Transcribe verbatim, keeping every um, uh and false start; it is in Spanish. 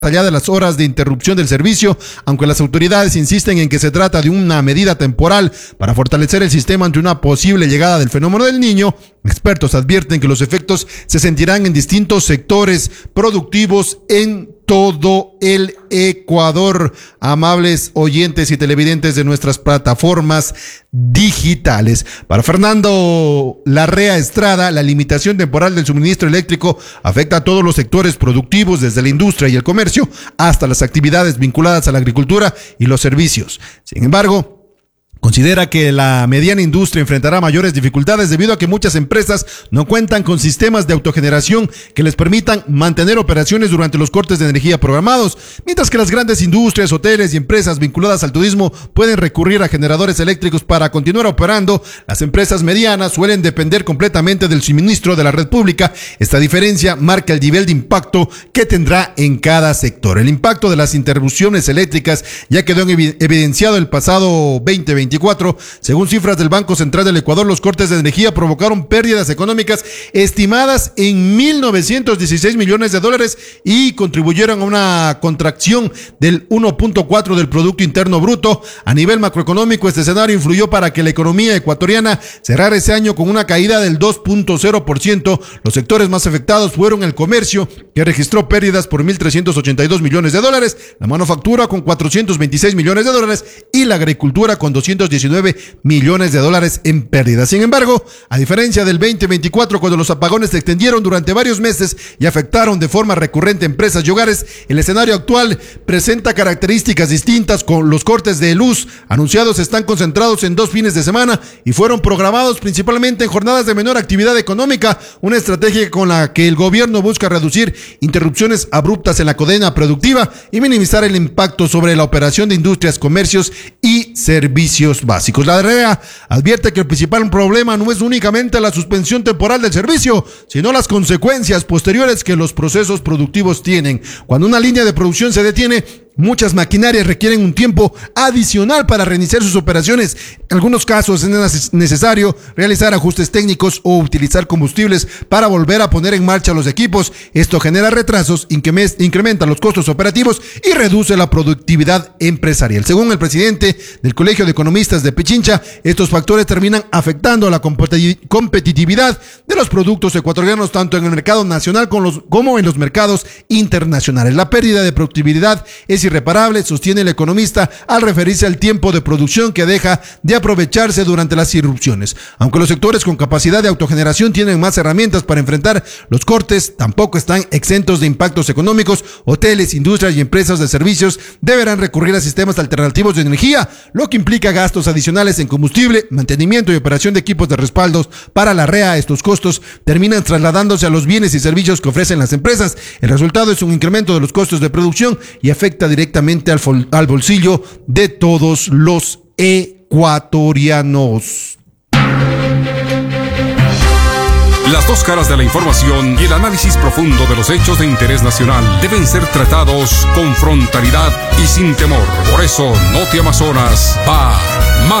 allá de las horas de interrupción del servicio, aunque las autoridades insisten en que se trata de una medida temporal para fortalecer el sistema ante una posible llegada del fenómeno del Niño. Expertos advierten que los efectos se sentirán en distintos sectores productivos en todo el Ecuador. Amables oyentes y televidentes de nuestras plataformas digitales. Para Fernando Larrea Estrada, la limitación temporal del suministro eléctrico afecta a todos los sectores productivos, desde la industria y el comercio hasta las actividades vinculadas a la agricultura y los servicios. Sin embargo, considera que la mediana industria enfrentará mayores dificultades debido a que muchas empresas no cuentan con sistemas de autogeneración que les permitan mantener operaciones durante los cortes de energía programados, mientras que las grandes industrias, hoteles y empresas vinculadas al turismo pueden recurrir a generadores eléctricos para continuar operando. Las empresas medianas suelen depender completamente del suministro de la red pública. Esta diferencia marca el nivel de impacto que tendrá en cada sector. El impacto de las interrupciones eléctricas ya quedó evidenciado el pasado veinte veinticuatro. Según cifras del Banco Central del Ecuador, los cortes de energía provocaron pérdidas económicas estimadas en mil novecientos dieciséis millones de dólares y contribuyeron a una contracción del uno punto cuatro del Producto Interno Bruto. A nivel macroeconómico, este escenario influyó para que la economía ecuatoriana cerrara ese año con una caída del dos punto cero por ciento. Los sectores más afectados fueron el comercio, que registró pérdidas por mil trescientos ochenta y dos millones de dólares, la manufactura con cuatrocientos veintiséis millones de dólares y la agricultura con doscientos diecinueve millones de dólares en pérdidas. Sin embargo, a diferencia del veinte veinticuatro, cuando los apagones se extendieron durante varios meses y afectaron de forma recurrente empresas y hogares, el escenario actual presenta características distintas. Con los cortes de luz anunciados están concentrados en dos fines de semana y fueron programados principalmente en jornadas de menor actividad económica, una estrategia con la que el gobierno busca reducir interrupciones abruptas en la cadena productiva y minimizar el impacto sobre la operación de industrias, comercios y servicios básicos. La R E A advierte que el principal problema no es únicamente la suspensión temporal del servicio, sino las consecuencias posteriores que los procesos productivos tienen. Cuando una línea de producción se detiene, muchas maquinarias requieren un tiempo adicional para reiniciar sus operaciones. En algunos casos es necesario realizar ajustes técnicos o utilizar combustibles para volver a poner en marcha los equipos. Esto genera retrasos, incrementa los costos operativos y reduce la productividad empresarial. Según el presidente del Colegio de Economistas de Pichincha, estos factores terminan afectando la competitividad de los productos ecuatorianos tanto en el mercado nacional como en los mercados internacionales. La pérdida de productividad es irreparable, sostiene el economista al referirse al tiempo de producción que deja de aprovecharse durante las irrupciones. Aunque los sectores con capacidad de autogeneración tienen más herramientas para enfrentar los cortes, tampoco están exentos de impactos económicos. Hoteles, industrias y empresas de servicios deberán recurrir a sistemas alternativos de energía, lo que implica gastos adicionales en combustible, mantenimiento y operación de equipos de respaldos para la R E A. Estos costos terminan trasladándose a los bienes y servicios que ofrecen las empresas. El resultado es un incremento de los costos de producción y afecta directamente al, al bolsillo de todos los ecuatorianos. Las dos caras de la información y el análisis profundo de los hechos de interés nacional deben ser tratados con frontalidad y sin temor. Por eso, Noti Amazonas va más